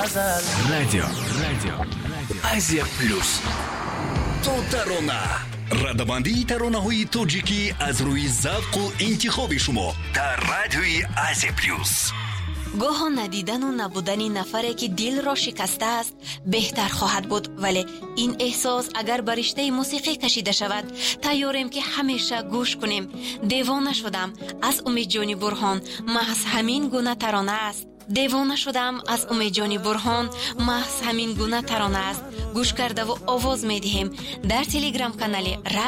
غزل. радио Азия плюс. تو ترانه ردبندی ترانه‌های تاجیکی از روی ذوق و انتخاب شما در رادیوی آزیا پلوس. گاها ندیدن و نبودن نفری که دل را شکسته است بهتر خواهد بود، ولی این احساس اگر بر رشته موسیقی کشیده شود تیاریم که همیشه گوش کنیم. دیوانه شدم از امید جانی برهان محض همین گونه ترانه است. دیوانه شدم از امید جانی برهان محض همین گونه ترانه است. گوش کرده و آواز می دهیم در تلگرام کانال